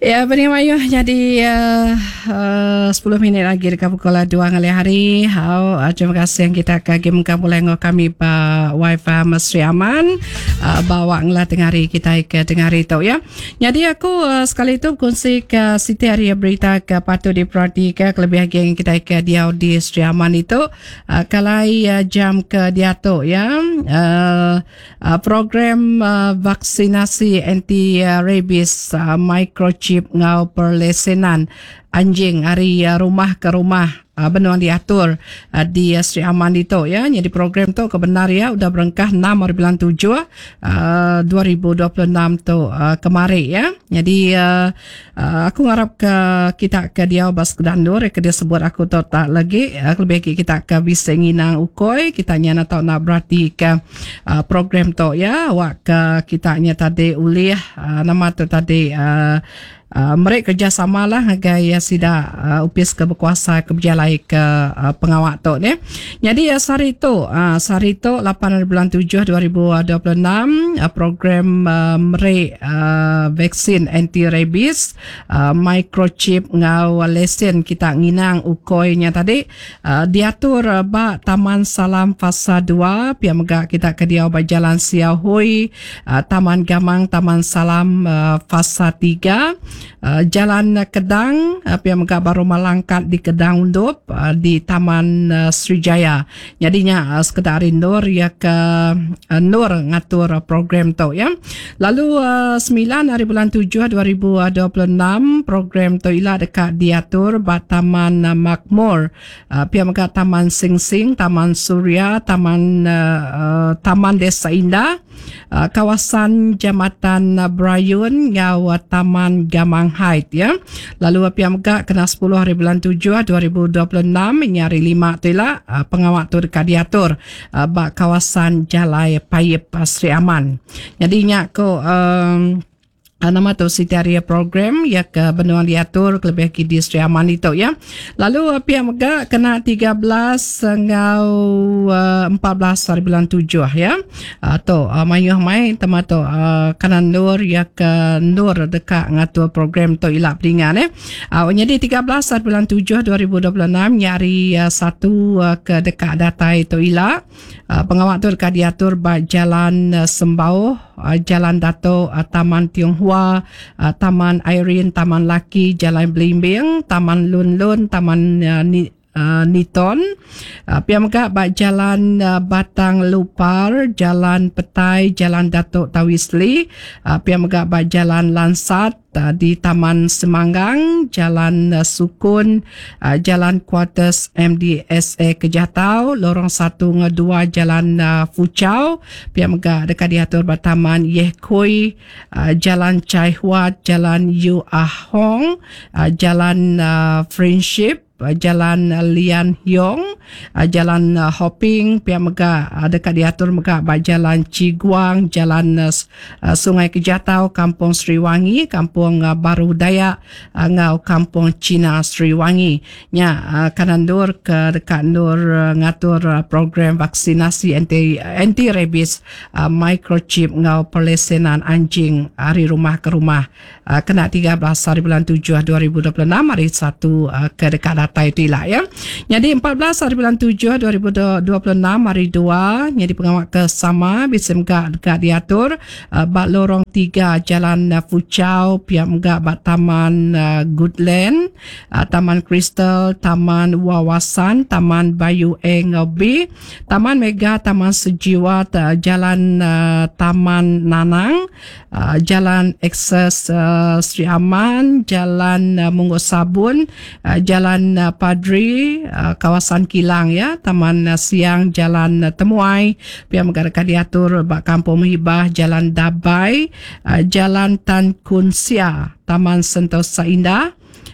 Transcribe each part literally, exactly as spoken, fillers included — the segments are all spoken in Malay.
Ya, Benih Mayu. Jadi uh, uh, sepuluh minit lagi dekat pukul dua ngali hari. Hau, uh, terima kasih yang kita kagimkan mulai ngau kami pa Wi-Fi Mesri Aman. Uh, bawa ngela tengari kita ke tengari tu ya. Jadi aku uh, sekali itu kongsi ke Siti Hari berita ke patut diperhatikan kelebihan yang kita ke dia di Sri Aman itu. Uh, kalai uh, jam ke dia tu ya. Uh, uh, program uh, vaksinasi anti uh, rabies uh, microchip ngau perlesenan anjing hari uh, rumah ke rumah uh, benar diatur uh, di uh, Sri Aman itu ya. Jadi program tu kebenar ya udah berengkah enam hari bulan tujuh uh, dua ribu dua puluh enam tu uh, kemarin ya. Jadi uh, uh, aku harap ke kita ke dia bas kedandur ke dia sebut aku tu tak lagi uh, lebih lagi kita ke bisa nginang ukoi kita nyana tahu nak berarti ke uh, program tu ya wak ke kita nya tadi ulih uh, nama tu tadi uh, Uh, mereka kerjasama lah gaya sida uh, upis ke berkuasa ke berjalai ke uh, pengawak tu ni. Jadi uh, sari tu uh, sari tu lapan hari bulan tujuh dua ribu dua puluh enam uh, program uh, mereka uh, vaksin anti rabies uh, microchip ngau lesen kita nginang ukoinya tadi uh, diatur uh, ba Taman Salam fasa dua pihak megak kita ke dia berjalan Siahui uh, Taman Gamang Taman Salam uh, fasa tiga Uh, Jalan Kedang uh, pihak megak baru malangkat di Kedang Undup uh, di Taman uh, Srijaya. Jadinya uh, sekedar indoor ya ke uh, Nur ngatur uh, program tu ya. Lalu uh, sembilan hari bulan tujuh dua ribu dua puluh enam program tu ialah dekat diatur ba Taman uh, Makmur uh, pihak megak Taman Sing Sing, Taman Surya, Taman uh, uh, Taman Desa Indah, uh, kawasan Jambatan uh, Brayun ngau uh, Taman Gamang Height ya. Lalu pihak megak kena sepuluh hari bulan tujuh dua ribu dua puluh enam nyari lima tu lah uh, pengawak tu dekat diatur uh, bak kawasan Jalai Payip uh, Sri Aman. Jadi nyak ko um, nama tu Siti Hari program ya ke benua diatur lebih lagi di Sri Aman itu ya. Lalu uh, pihak megak kena tiga belas ngau uh, empat belas hari bulan tujuh ya. Uh, tu uh, mayuh mai tema tu uh, kanan nur ya ke nur dekat ngatur program tu ilap peringan eh. Uh, jadi tiga belas hari bulan tujuh dua ribu dua puluh enam nyari uh, satu uh, ke dekat data itu ilap. Uh, pengawak tu dekat diatur ba Jalan uh, Sembauh, uh, Jalan Dato' uh, Taman Tionghoa, uh, Taman Irene, Taman Laki, Jalan Belimbing, Taman Lun Lun, Taman uh, Ni Uh, Niton, uh, pihak megak bak Jalan uh, Batang Lupar, Jalan Petai, Jalan Datuk Tawisli, uh, pihak megak bak Jalan Lansat uh, di Taman Semanggang, Jalan uh, Sukun, uh, Jalan Quarters M D S A Kejatau, Lorong satu ngedua Jalan uh, Fuchau, pihak megak dekat diatur bak Taman Yeh Koi, uh, Jalan Chai Huat, Jalan Yu Ah Hong, uh, Jalan uh, Friendship, Jalan Lian Hiong, Jalan Hopping, pihak megak dekat diatur megak bak Jalan Ciguang, Jalan Sungai Kejatau, Kampung Sriwangi, Kampung Baru Dayak, ngau Kampung Cina Sriwangi. Nya kanan dur ke dekat nur ngatur program vaksinasi anti anti rabies microchip ngau perlesenan anjing hari rumah ke rumah kena tiga belas hari bulan tujuh dua ribu dua puluh enam hari satu ke dekat data itu lah ya. Jadi empat belas hari bulan tujuh dua ribu dua puluh enam hari dua jadi pengawak ke sama bisa megak dekat diatur uh, bak lorong tiga Jalan uh, Fuchau, pihak megak bak Taman uh, Goodland, uh, Taman Crystal, Taman Wawasan, Taman Bayu Eng B, Taman Mega, Taman Sejiwa, uh, Jalan uh, Taman Nanang, uh, Jalan Akses uh, Sri Aman, Jalan uh, Munggo Sabun, uh, Jalan uh, Padri, uh, kawasan Kilang ya, Taman uh, Siang, Jalan uh, Temuai, pihak megak dekat diatur bak Kampung Muhibah, Jalan Dabai, uh, Jalan Tan Kun Sia, Taman Sentosa Indah,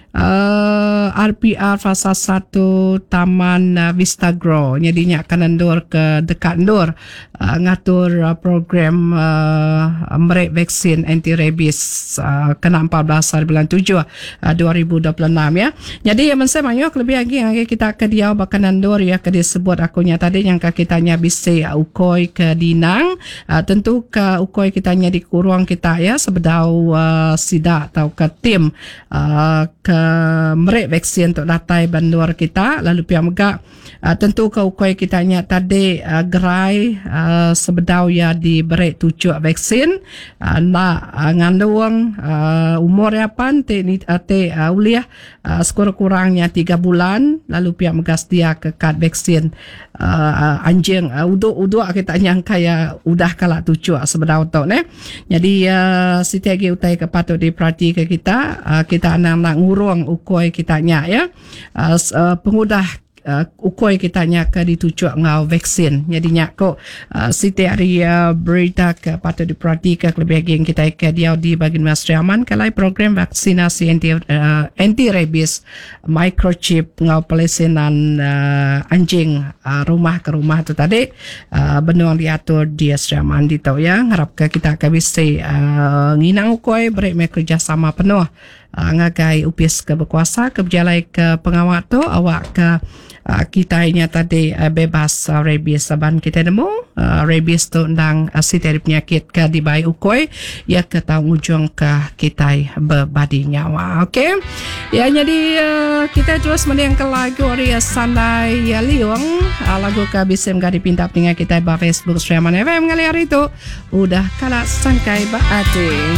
uh, R P R fasa satu Taman uh, Vista Grow nyadinya akan endur ke dekat endur uh, ngatur uh, program uh, merek vaksin anti-rabies uh, kena empat belas hari bulan tujuh uh, dua ribu dua puluh enam ya. Jadi yang saya banyak lebih lagi yang kita ke dia bahkan endur ya ke disebut akunya tadi yang kitanya bisa uh, ukoi ke dinang uh, tentu ke ukoi kitanya di kurung kita ya sebedau uh, sidak atau ke tim uh, ke merek vaksin untuk datai bandur kita lalu pihak megak uh, tentu ke ukoi kitanya tadi uh, gerai uh, sebedau ya di berek tujuh vaksin uh, nak uh, ngandung uh, umur ya pan te ni uh, te uh, uliah uh, sekurang-kurangnya tiga bulan lalu pihak megas dia ke kad vaksin uh, uh, anjing uh, uduk-uduk kitanya kaya udah kalah tujuh sebedau tu ne. Jadi uh, setiap utai ke patut diperhati ke kita uh, kita nak nak ngurung ukoi kitanya ya uh, uh, pengudah Uh, ukoi kitanya ke ditujuk ngau vaksin jadinya kok uh, setiap hari uh, berita ke patut diperhatikan lebih lagi yang kita ke dia di bagian Mas Riaman kalai program vaksinasi anti uh, anti rabies microchip ngau pelesinan uh, anjing uh, rumah ke rumah tu tadi uh, benda yang diatur di Riaman di tau ya harap ke kita akan bisa uh, nginang ukoi beri kerjasama penuh uh, ngagai upis ke berkuasa ke berjalai ke pengawal tu awak ke Uh, kita ini tadi uh, bebas uh, rabies saban kita nemu uh, rabies tu ndang uh, setiap penyakit ke di bayi ukoi ya ke tahu ujung ke kita berbadi nyawa. Okey ya jadi uh, kita terus mendengar ke lagu Ria Sandai ya Liung uh, lagu ke bisa menjadi pintar dengan kita di Facebook Sriaman F M kali hari itu udah kalah sangkai baati.